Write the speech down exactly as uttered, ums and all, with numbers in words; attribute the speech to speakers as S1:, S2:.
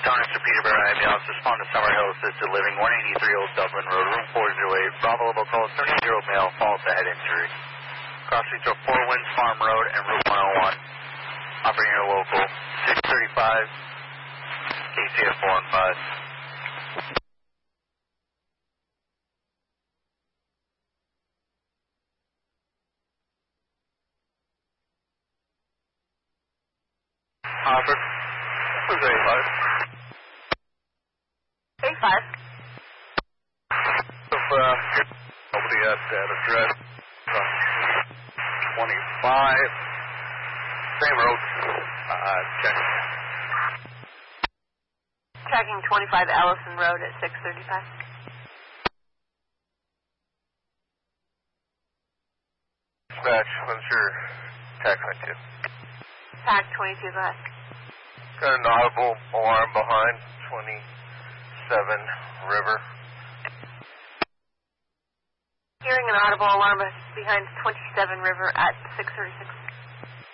S1: Tony for Peterborough, I M L, respond to Summerhill Assisted Living, one eighty-three Old Dublin Road, room four oh eight, Bravo level call, thirty-year-old male, falls to head injury. Cross streets are Four Winds Farm Road and Route one oh one. Operating your local, six thirty-five, K C F four one five. Offer. Who's eighty-five?
S2: eighty-five.
S1: If uh, nobody at that address, twenty-five, same road, uh, check.
S2: Tracking twenty-five Allison Road at six thirty-five.
S1: Dispatch, what's your tax on you?
S2: Pack twenty-two left.
S1: Got an audible alarm behind twenty-seven River.
S2: Hearing an audible alarm behind twenty-seven River at six thirty-six.